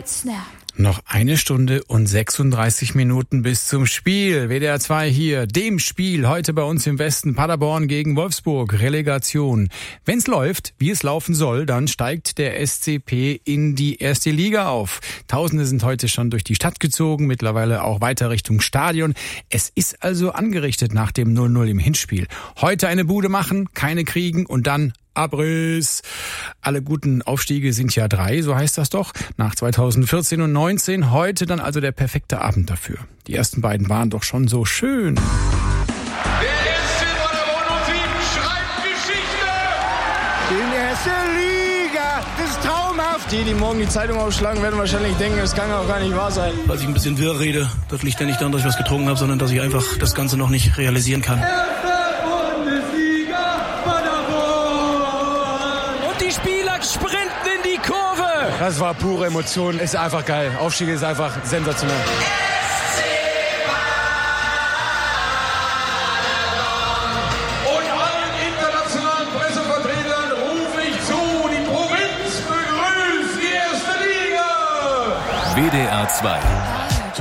Blitzner. Noch 1 Stunde und 36 Minuten bis zum Spiel. WDR 2 hier, dem Spiel heute bei uns im Westen. Paderborn gegen Wolfsburg, Relegation. Wenn's läuft, wie es laufen soll, dann steigt der SCP in die erste Liga auf. Tausende sind heute schon durch die Stadt gezogen, mittlerweile auch weiter Richtung Stadion. Es ist also angerichtet nach dem 0-0 im Hinspiel. Heute eine Bude machen, keine kriegen und dann Abriss. Alle guten Aufstiege sind ja 3, so heißt das doch, nach 2014 und 19. Heute dann also der perfekte Abend dafür. Die ersten beiden waren doch schon so schön. Der SC Paderborn 07 schreibt Geschichte! In der ersten Liga, das ist traumhaft. Die morgen die Zeitung aufschlagen, werden wahrscheinlich denken, das kann auch gar nicht wahr sein. Weil ich ein bisschen wirr rede, das liegt ja nicht daran, dass ich was getrunken habe, sondern dass ich einfach das Ganze noch nicht realisieren kann. Die Spieler sprinten in die Kurve. Das war pure Emotion, ist einfach geil. Aufstieg ist einfach sensationell. Und allen internationalen Pressevertretern rufe ich zu, die Provinz begrüßt die erste Liga. WDR 2